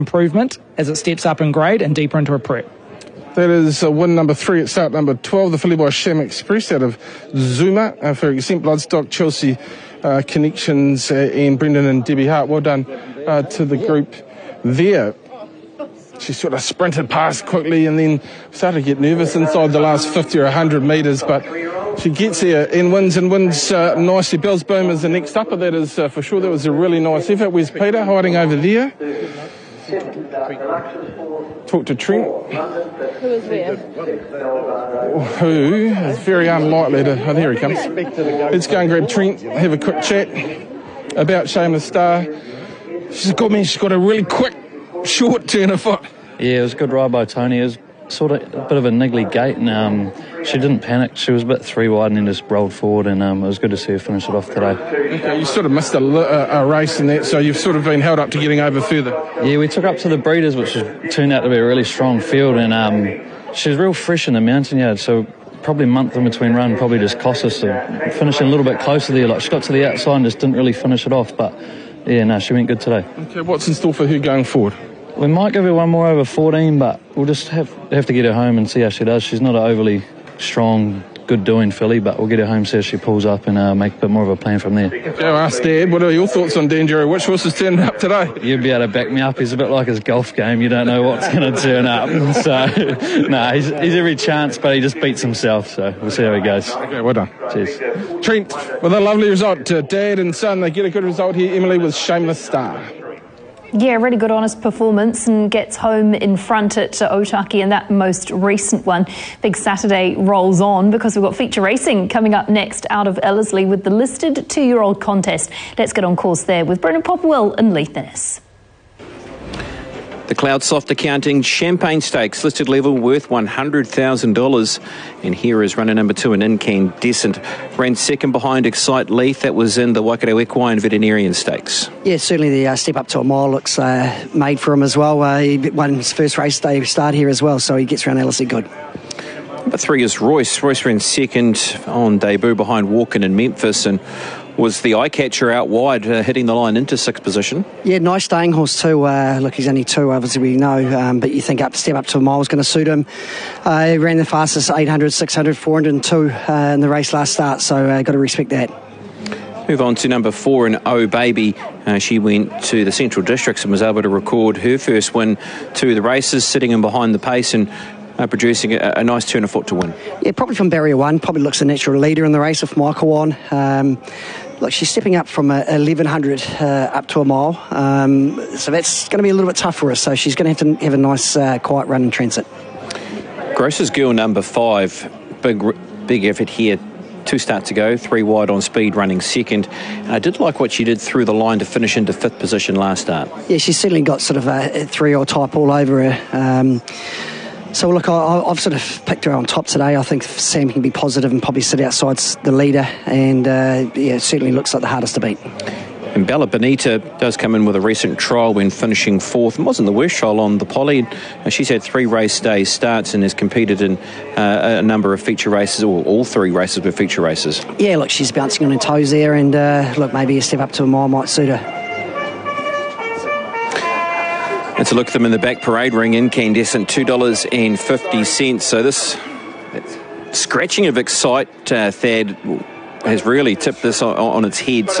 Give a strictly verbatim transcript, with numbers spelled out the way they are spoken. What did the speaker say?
improvement as it steps up in grade and deeper into a prep. That is uh, win number three at start number twelve, the filly by Sham Express out of Zuma uh, for Exempt Bloodstock, Chelsea uh, Connections uh, and Brendan and Debbie Hart. Well done uh, to the group there. She sort of sprinted past quickly and then started to get nervous inside the last fifty or one hundred metres, but she gets there and wins and wins uh, nicely. Bell's Boom is the next up, but that is uh, for sure. That was a really nice effort. Where's Peter hiding over there? Talk to Trent. Who is where? Who is very unlikely to... Oh, there he comes. Let's go and grab Trent, have a quick chat about Shameless Star. She's a good man. She's got a really quick, short turn of foot. Yeah, it was a good ride by Tony. It was sort of a bit of a niggly gate, and um, she didn't panic. She was a bit three wide and then just rolled forward, and um, it was good to see her finish it off today. Okay, you sort of missed a, a, a race in that, so you've sort of been held up to getting over further. Yeah, we took up to the breeders, which was, turned out to be a really strong field, and um, she's real fresh in the mountain yard, so probably a month in between run probably just cost us to finishing a little bit closer there. Like, she got to the outside and just didn't really finish it off, but yeah, no, she went good today. Okay, what's in store for her going forward? We might give her one more over fourteen, but we'll just have have to get her home and see how she does. She's not an overly strong, good-doing filly, but we'll get her home, see how she pulls up, and uh, make a bit more of a plan from there. Joe asked Dad, what are your thoughts on Danjero? Which horse is turning up today? You'd be able to back me up. He's a bit like his golf game. You don't know what's going to turn up. So, no, nah, he's, he's every chance, but he just beats himself, so we'll see how he goes. Okay, well done. Cheers. Trent, with a lovely result to Dad and son, they get a good result here. Emily with Shameless Star. Yeah, really good honest performance and gets home in front at Otaki in that most recent one. Big Saturday rolls on because we've got feature racing coming up next out of Ellerslie with the listed two-year-old contest. Let's get on course there with Brendan Popwell and Leith Innes. The Cloudsoft Accounting Champagne Stakes, listed level worth one hundred thousand dollars. And here is runner number two, an Incandescent. Ran second behind Excite Leith. That was in the Waikato Equine Veterinarian Stakes. Yeah, certainly the uh, step up to a mile looks uh, made for him as well. Uh, he won his first race day start here as well, so he gets around Ellerslie good. Number three is Royce. Royce ran second on debut behind Walken in Memphis and was the eye catcher out wide, uh, hitting the line into sixth position. Yeah, nice staying horse too. Uh, look, he's only two, obviously we know, um, but you think up step up to a mile is going to suit him. Uh, he ran the fastest eight hundred, six hundred, four hundred two uh, in the race last start, so uh, got to respect that. Move on to number four, and Oh Baby. Uh, she went to the Central Districts and was able to record her first win to the races, sitting in behind the pace and Uh, producing a, a nice turn of foot to win. Yeah, probably from barrier one. Probably looks a natural leader in the race with Michael on. Um, look, she's stepping up from a eleven hundred uh, up to a mile. Um, so that's going to be a little bit tough for us. So she's going to have to have a nice, uh, quiet run in transit. Grocer's Girl number five. Big, big effort here. Two starts to go, three wide on speed, running second. I did like what she did through the line to finish into fifth position last start. Yeah, she's certainly got sort of a, a three-year-old type all over her. Um, So, look, I, I've sort of picked her on top today. I think Sam can be positive and probably sit outside the leader, and, uh, yeah, it certainly looks like the hardest to beat. And Bella Bonita does come in with a recent trial when finishing fourth. It wasn't the worst trial on the Poly. She's had three race day starts and has competed in uh, a number of feature races, or all three races were feature races. Yeah, look, she's bouncing on her toes there, and, uh, look, maybe a step up to a mile might suit her. Let's look at them in the back parade ring. Incandescent, two dollars and fifty cents. So this scratching of Excite, uh, Thad, has really tipped this on, on its head. So